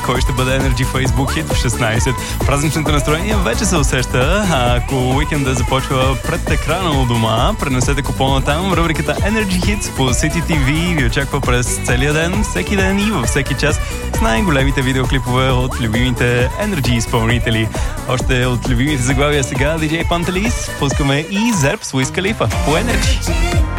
кой ще бъде Energy Facebook Hit в 16. Празничното настроение вече се усеща. Ако уикенда започва пред екрана у дома, пренесете купона там. Рубриката Energy Hits по City TV ви очаква през целия ден, всеки ден и във всеки час с най-големите видеоклипове от любимите Energy изпълнители. Още от любимите заглавия сега DJ Pantelis пускаме и Zerb с Wiz Khalifa по Energy.